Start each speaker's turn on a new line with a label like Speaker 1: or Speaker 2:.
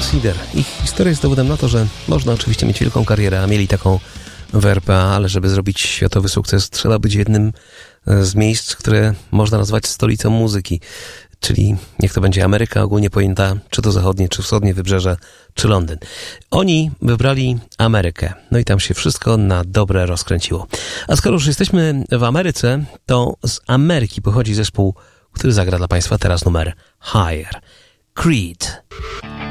Speaker 1: Seeder. Ich historia jest dowodem na to, że można oczywiście mieć wielką karierę, a mieli taką w RPA, ale żeby zrobić światowy sukces, trzeba być jednym z miejsc, które można nazwać stolicą muzyki. Czyli niech to będzie Ameryka ogólnie pojęta, czy to zachodnie, czy wschodnie wybrzeże, czy Londyn. Oni wybrali Amerykę. No i tam się wszystko na dobre rozkręciło. A skoro już jesteśmy w Ameryce, to z Ameryki pochodzi zespół, który zagra dla Państwa teraz numer Higher. Creed.